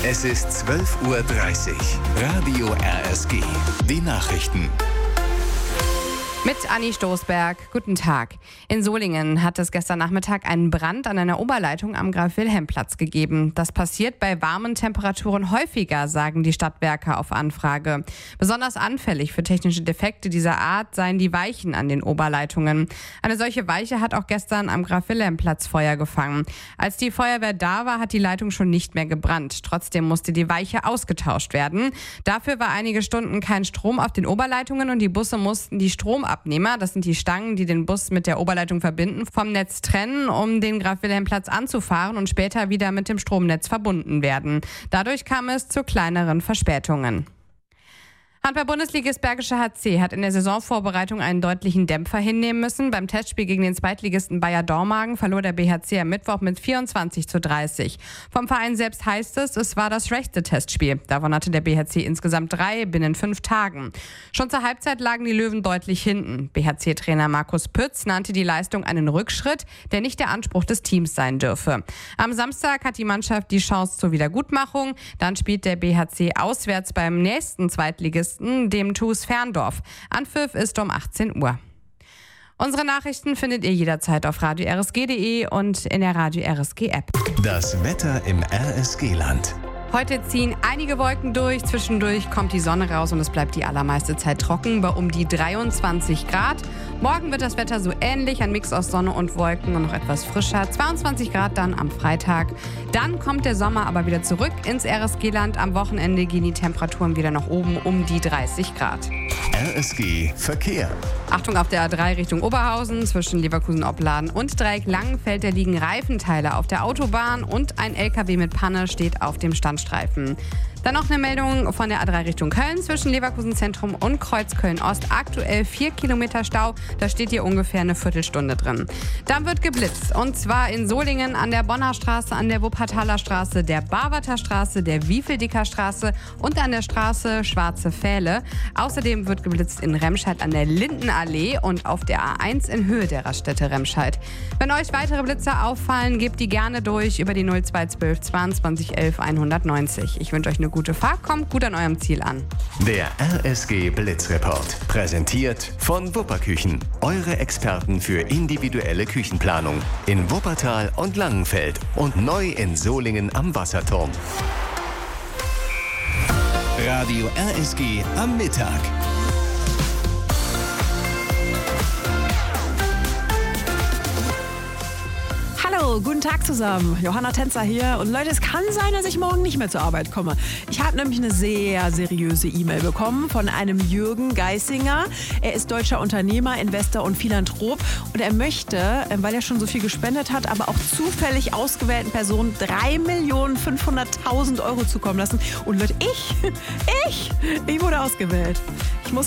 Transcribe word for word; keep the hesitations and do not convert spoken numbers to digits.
Es ist zwölf Uhr dreißig. Radio R S G. Die Nachrichten. Mit Anni Stoßberg. Guten Tag. In Solingen hat es gestern Nachmittag einen Brand an einer Oberleitung am Graf-Wilhelm-Platz gegeben. Das passiert bei warmen Temperaturen häufiger, sagen die Stadtwerke auf Anfrage. Besonders anfällig für technische Defekte dieser Art seien die Weichen an den Oberleitungen. Eine solche Weiche hat auch gestern am Graf-Wilhelm-Platz Feuer gefangen. Als die Feuerwehr da war, hat die Leitung schon nicht mehr gebrannt. Trotzdem musste die Weiche ausgetauscht werden. Dafür war einige Stunden kein Strom auf den Oberleitungen und die Busse mussten die Stromabnehmer, das sind die Stangen, die den Bus mit der Oberleitung verbinden, vom Netz trennen, um den Graf-Wilhelm-Platz anzufahren und später wieder mit dem Stromnetz verbunden werden. Dadurch kam es zu kleineren Verspätungen. Handball-Bundesligist Bergische H C hat in der Saisonvorbereitung einen deutlichen Dämpfer hinnehmen müssen. Beim Testspiel gegen den Zweitligisten Bayer Dormagen verlor der B H C am Mittwoch mit vierundzwanzig zu dreißig. Vom Verein selbst heißt es, es war das schwächste Testspiel. Davon hatte der B H C insgesamt drei binnen fünf Tagen. Schon zur Halbzeit lagen die Löwen deutlich hinten. B H C-Trainer Markus Pütz nannte die Leistung einen Rückschritt, der nicht der Anspruch des Teams sein dürfe. Am Samstag hat die Mannschaft die Chance zur Wiedergutmachung. Dann spielt der B H C auswärts beim nächsten Zweitligisten, dem T U S Ferndorf. Anpfiff ist um achtzehn Uhr. Unsere Nachrichten findet ihr jederzeit auf radio r s g punkt d e und in der Radio R S G App. Das Wetter im R S G-Land. Heute ziehen einige Wolken durch, zwischendurch kommt die Sonne raus und es bleibt die allermeiste Zeit trocken bei um die dreiundzwanzig Grad. Morgen wird das Wetter so ähnlich, ein Mix aus Sonne und Wolken und noch etwas frischer. zweiundzwanzig Grad dann am Freitag. Dann kommt der Sommer aber wieder zurück ins R S G-Land. Am Wochenende gehen die Temperaturen wieder nach oben um die dreißig Grad. R S G Verkehr. Achtung auf der A drei Richtung Oberhausen zwischen Leverkusen-Opladen und Dreieck-Langenfeld. Da liegen Reifenteile auf der Autobahn und ein L K W mit Panne steht auf dem Standstreifen. Dann noch eine Meldung von der A drei Richtung Köln zwischen Leverkusen Zentrum und Kreuz Köln-Ost. Aktuell vier Kilometer Stau, da steht hier ungefähr eine Viertelstunde drin. Dann wird geblitzt und zwar in Solingen an der Bonner Straße, an der Wuppertaler Straße, der Barwarter Straße, der Wiefeldicker Straße und an der Straße Schwarze Pfähle. Außerdem wird geblitzt in Remscheid an der Lindenallee und auf der A eins in Höhe der Raststätte Remscheid. Wenn euch weitere Blitzer auffallen, gebt die gerne durch über die null zwei zwölf zweiundzwanzig elf hundertneunzig. Ich wünsche euch eine gute Fahrt, kommt gut an eurem Ziel an. Der R S G Blitzreport. Präsentiert von Wupperküchen. Eure Experten für individuelle Küchenplanung. In Wuppertal und Langenfeld und neu in Solingen am Wasserturm. Radio R S G am Mittag. Hallo, guten Tag zusammen. Johanna Tänzer hier. Und Leute, es kann sein, dass ich morgen nicht mehr zur Arbeit komme. Ich habe nämlich eine sehr seriöse E-Mail bekommen von einem Jürgen Geissinger. Er ist deutscher Unternehmer, Investor und Philanthrop. Und er möchte, weil er schon so viel gespendet hat, aber auch zufällig ausgewählten Personen drei Millionen fünfhunderttausend Euro zukommen lassen. Und Leute, ich, ich, ich wurde ausgewählt. Ich muss